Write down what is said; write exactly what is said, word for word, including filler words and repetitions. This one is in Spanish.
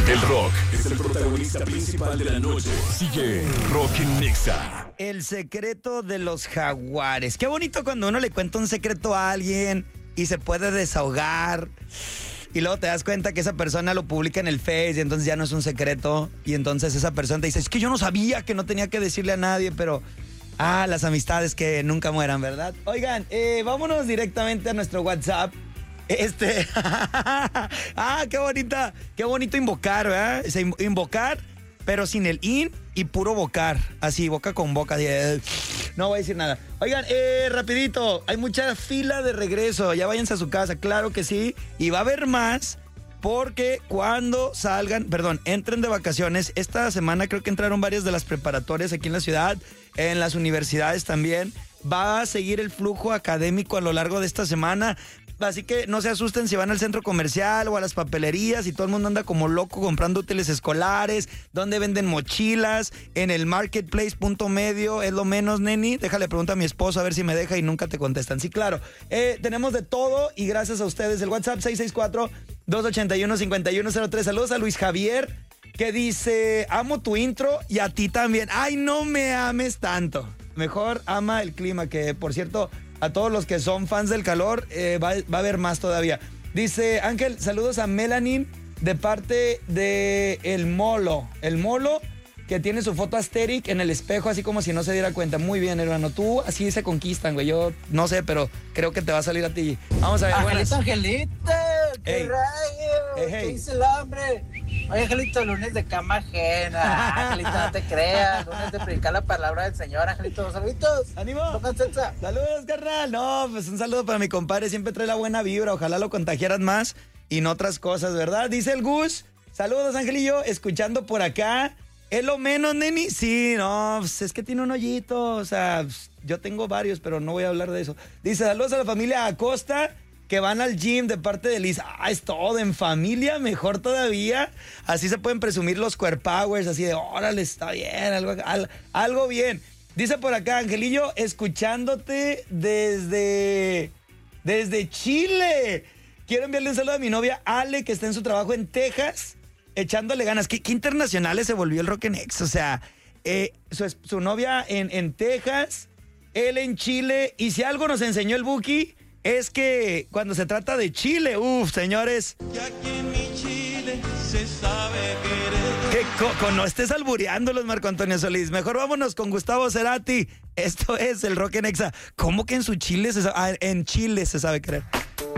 El rock es el protagonista principal de la noche. Sigue Rock en Nexa. El secreto de los jaguares. Qué bonito cuando uno le cuenta un secreto a alguien y se puede desahogar. Y luego te das cuenta que esa persona lo publica en el Face y entonces ya no es un secreto. Y entonces esa persona te dice, es que yo no sabía que no tenía que decirle a nadie, pero... Ah, las amistades que nunca mueran, ¿verdad? Oigan, eh, vámonos directamente a nuestro WhatsApp. Este... ah, qué bonita, qué bonito invocar, ¿verdad? O sea, invocar, pero sin el in y puro vocar. Así, boca con boca. Así, eh, no voy a decir nada. Oigan, eh, rapidito, hay mucha fila de regreso. Ya váyanse a su casa, claro que sí. Y va a haber más porque cuando salgan, perdón, entren de vacaciones. Esta semana creo que entraron varias de las preparatorias aquí en la ciudad, en las universidades también. Va a seguir el flujo académico a lo largo de esta semana. Así que no se asusten si van al centro comercial o a las papelerías y todo el mundo anda como loco comprando útiles escolares, donde venden mochilas, en el marketplace punto medio, es lo menos, neni. Déjale preguntar a mi esposo a ver si me deja y nunca te contestan. Sí, claro. Eh, tenemos de todo y gracias a ustedes. El WhatsApp seis seis cuatro, dos ocho uno, cinco uno cero tres. Saludos a Luis Javier, que dice, amo tu intro y a ti también. Ay, no me ames tanto. Mejor ama el clima, que por cierto... A todos los que son fans del calor, eh, va, va a haber más todavía. Dice Ángel, saludos a Melanie de parte de El Molo. El Molo, que tiene su foto asteric en el espejo, así como si no se diera cuenta. Muy bien, hermano. Tú así se conquistan, güey. Yo no sé, pero creo que te va a salir a ti. Vamos a ver. Angelito, Angelito. ¿Qué Ey. rayos? Ey, hey. ¿Qué dice el hombre? Oye, Angelito, lunes de cama ajena. Angelito, no te creas. Lunes de predicar la palabra del Señor. Angelito, saluditos. ¡Ánimo! Tocan salsa. Saludos, carnal. No, pues un saludo para mi compadre. Siempre trae la buena vibra. Ojalá lo contagiaras más y no otras cosas, ¿verdad? Dice el Gus. Saludos, Angelillo. Escuchando por acá. ¿Es lo menos, neni? Sí, no, pues es que tiene un hoyito. O sea, pues, yo tengo varios, pero no voy a hablar de eso. Dice, saludos a la familia Acosta, que van al gym de parte de Liz. Ah, es todo en familia, mejor todavía. Así se pueden presumir los core powers, así de, órale, está bien, algo, al, algo bien. Dice por acá, Angelillo, escuchándote desde, desde Chile. Quiero enviarle un saludo a mi novia Ale, que está en su trabajo en Texas, echándole ganas. ¿Qué, qué internacionales se volvió el Rock en X? O sea, eh, su, su novia en, en Texas, él en Chile. Y si algo nos enseñó el Buki, es que cuando se trata de Chile, uff, señores. Y aquí en mi Chile se sabe querer. Que coco, no estés albureándolos, Marco Antonio Solís. Mejor vámonos con Gustavo Cerati. Esto es el Rock en Exa. ¿Cómo que en su Chile se sabe? Ah, en Chile se sabe querer.